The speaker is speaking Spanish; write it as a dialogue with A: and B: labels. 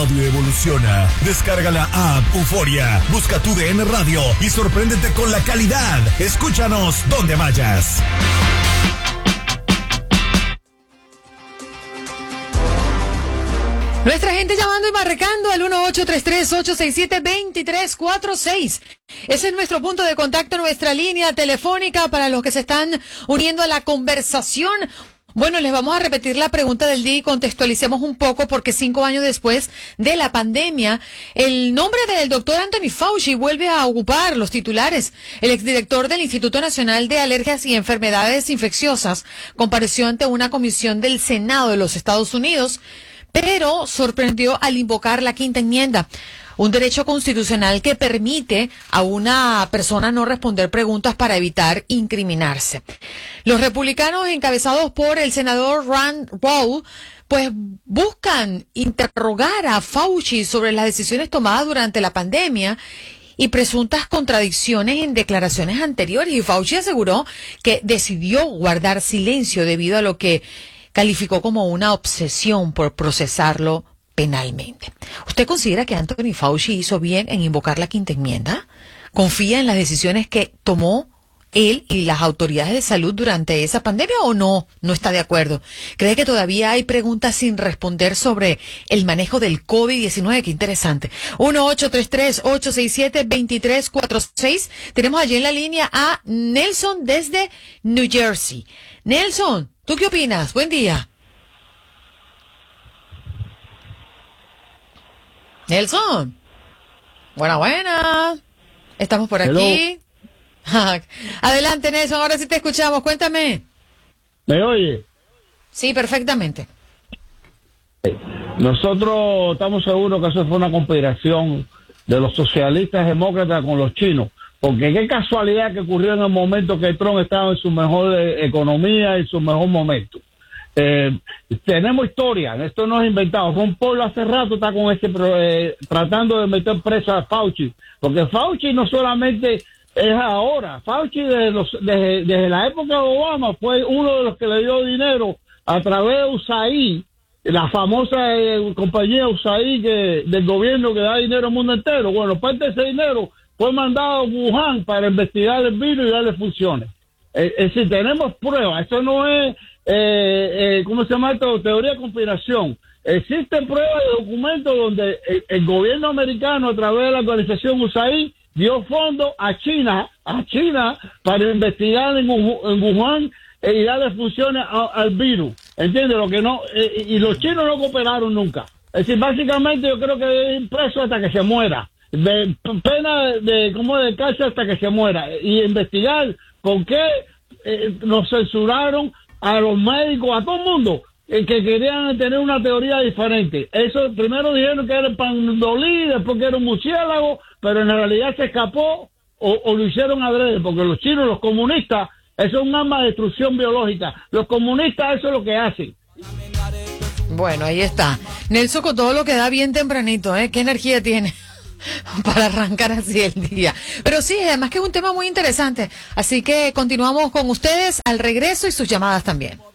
A: radio evoluciona. Descarga la app Euforia, busca tu DN Radio y sorpréndete con la calidad. Escúchanos donde vayas.
B: Nuestra gente llamando y marcando al 1833-867-2346. Ese es nuestro punto de contacto, nuestra línea telefónica para los que se están uniendo a la conversación. Bueno, les vamos a repetir la pregunta del día y contextualicemos un poco porque 5 años después de la pandemia, el nombre del doctor Anthony Fauci vuelve a ocupar los titulares. El exdirector del Instituto Nacional de Alergias y Enfermedades Infecciosas compareció ante una comisión del Senado de los Estados Unidos, pero sorprendió al invocar la quinta enmienda, un derecho constitucional que permite a una persona no responder preguntas para evitar incriminarse. Los republicanos, encabezados por el senador Rand Paul, pues buscan interrogar a Fauci sobre las decisiones tomadas durante la pandemia y presuntas contradicciones en declaraciones anteriores. Y Fauci aseguró que decidió guardar silencio debido a lo que calificó como una obsesión por procesarlo penalmente. ¿Usted considera que Anthony Fauci hizo bien en invocar la quinta enmienda? ¿Confía en las decisiones que tomó él y las autoridades de salud durante esa pandemia o no? ¿No está de acuerdo? ¿Cree que todavía hay preguntas sin responder sobre el manejo del COVID-19? Qué interesante. 1-833-867-2346. Tenemos allí en la línea a Nelson desde New Jersey. Nelson, ¿tú qué opinas? Buen día. Nelson. Buena. Estamos por aquí. Adelante, Nelson, ahora sí te escuchamos. Cuéntame.
C: ¿Me oye?
B: Sí, perfectamente.
C: Nosotros estamos seguros que eso fue una conspiración de los socialistas demócratas con los chinos. Porque qué casualidad que ocurrió en el momento que Trump estaba en su mejor economía y su mejor momento. Tenemos historia, esto no es inventado. Ron Paul hace rato está con tratando de meter presa a Fauci, porque Fauci no solamente es ahora, Fauci desde la época de Obama fue uno de los que le dio dinero a través de USAID, la famosa compañía USAID del gobierno que da dinero al mundo entero. Bueno, parte de ese dinero fue mandado a Wuhan para investigar el virus y darle funciones. Es decir, tenemos pruebas, eso no es ¿cómo se llama esto? Teoría de conspiración. Existen pruebas de documentos donde el gobierno americano a través de la organización USAID dio fondos a China para investigar en Wuhan y darle funciones al virus. ¿Entiendes? Lo que no y los chinos no cooperaron nunca. Es decir, básicamente yo creo que es preso hasta que se muera. De pena de cárcel hasta que se muera. Y investigar por qué nos censuraron a los médicos, a todo el mundo, que querían tener una teoría diferente. Eso primero dijeron que era el pandolí, después que era un murciélago, pero en realidad se escapó o lo hicieron adrede, porque los chinos, los comunistas, eso es un arma de destrucción biológica. Los comunistas eso es lo que hacen.
B: Bueno, ahí está. Nelson con todo lo que da bien tempranito, ¿eh? ¿Qué energía tiene para arrancar así el día? Pero sí, además que es un tema muy interesante. Así que continuamos con ustedes al regreso y sus llamadas también.